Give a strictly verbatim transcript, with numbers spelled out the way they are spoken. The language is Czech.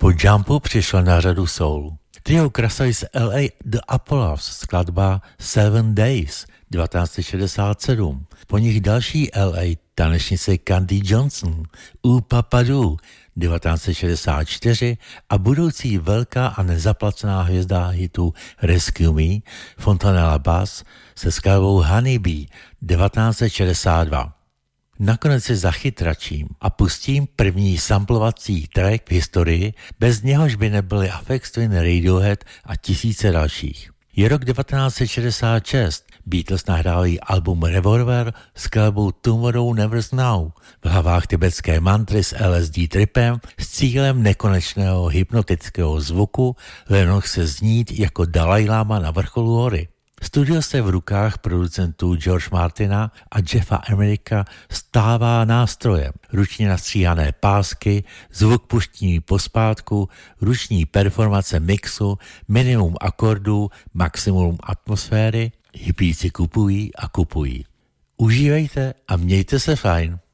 Po Jumpu přišlo na řadu soul. Trio krasali z L A The Apollos, skladba Seven Days devatenáct set šedesát sedm. Po nich další L A tanečnice Candy Johnson, U Papadu devatenáct set šedesát čtyři a budoucí velká a nezaplacená hvězda hitu Rescue Me, Fontanella Bass se skladbou Honey Bee devatenáct set šedesát dva. Nakonec si zachytračím a pustím první samplovací track v historii, bez něhož by nebyly Aphex Twin, Radiohead a tisíce dalších. Je rok devatenáct set šedesát šest, Beatles nahrávají album Revolver s skladbou Tomorrow Never Know, v hlavách tibetské mantry s L S D tripem s cílem nekonečného hypnotického zvuku, Lennox se znít jako Dalaj Lama na vrcholu hory. Studio se v rukách producentů George Martina a Jeffa Amerika stává nástrojem. Ručně nastříhané pásky, zvuk puštění pospátku, ruční performace mixu, minimum akordů, maximum atmosféry, hippíci kupují a kupují. Užívejte a mějte se fajn.